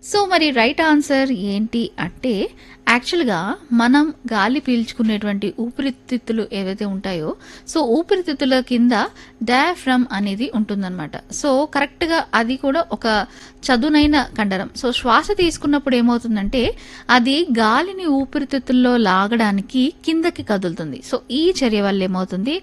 So మరి right answer ఏంటి అంటే యాక్చువల్గా మనం గాలి పీల్చుకునేటువంటి ఊపిరితిత్తులు ఏవైతే ఉంటాయో సో ఊపిరితిత్తుల కింద డయాఫ్రమ్ అనేది ఉంటుందన్నమాట. సో కరెక్ట్గా అది కూడా ఒక చదునైన కండరం. సో శ్వాస తీసుకున్నప్పుడు ఏమవుతుందంటే అది గాలిని ఊపిరితిత్తుల్లో లాగడానికి కిందకి కదులుతుంది. సో ఈ చర్య వల్ల ఏమవుతుంది,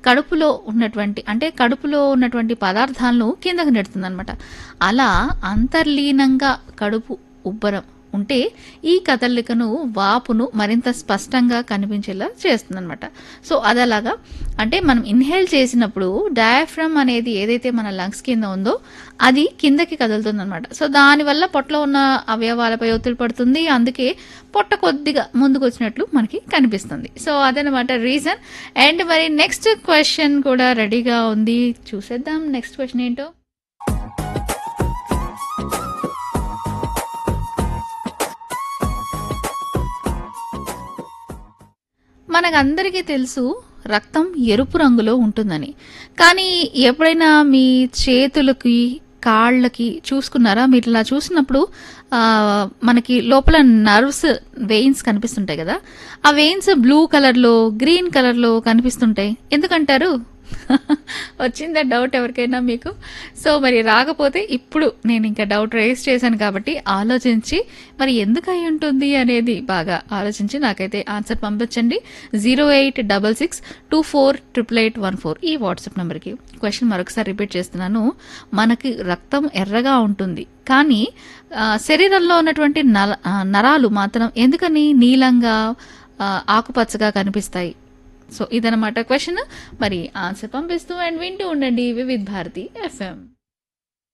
కడుపులో ఉన్నటువంటి పదార్థాలను కిందకి నెడుతుంది అనమాట. అలా అంతర్లీనంగా కడుపు ఉబ్బరం ఉంటే ఈ కదలికను వాపును మరింత స్పష్టంగా కనిపించేలా చేస్తుందన్నమాట. సో అదలాగా అంటే మనం ఇన్హేల్ చేసినప్పుడు డయాఫ్రమ్ అనేది ఏదైతే మన లంగ్స్ కింద ఉందో అది కిందకి కదులుతుందన్నమాట. సో దానివల్ల పొట్టలో ఉన్న అవయవాలపై ఒత్తిడి పడుతుంది, అందుకే పొట్ట కొద్దిగా ముందుకు వచ్చినట్లు మనకి కనిపిస్తుంది. సో అదనమాట రీజన్. అండ్ మరి నెక్స్ట్ క్వశ్చన్ కూడా రెడీగా ఉంది, చూసేద్దాం నెక్స్ట్ క్వశ్చన్ ఏంటో. మనకందరికీ తెలుసు రక్తం ఎరుపు రంగులో ఉంటుందని. కానీ ఎప్పుడైనా మీ చేతులకి కాళ్ళకి చూసుకున్నారా? మీరు ఇలా చూసినప్పుడు మనకి లోపల నర్వ్స్ వెయిన్స్ కనిపిస్తుంటాయి కదా, ఆ వెయిన్స్ బ్లూ కలర్లో గ్రీన్ కలర్లో కనిపిస్తుంటాయి. ఎందుకంటారు? వచ్చిందా డౌట్ ఎవరికైనా మీకు? సో మరి రాకపోతే ఇప్పుడు నేను ఇంకా డౌట్ రేస్ చేశాను కాబట్టి ఆలోచించి మరి ఎందుకు అయి ఉంటుంది అనేది బాగా ఆలోచించి నాకైతే ఆన్సర్ పంపించండి 08662488814 ఈ వాట్సాప్ నెంబర్కి. క్వశ్చన్ మరొకసారి రిపీట్ చేస్తున్నాను. మనకి రక్తం ఎర్రగా ఉంటుంది కానీ శరీరంలో ఉన్నటువంటి నరాలు మాత్రం ఎందుకని నీలంగా ఆకుపచ్చగా కనిపిస్తాయి? సో ఇదనమాట క్వశ్చన్. మరి ఆన్సర్ పంపిస్తూ అండ్ వింటూ ఉండండి వివిధ్ భారతి FM.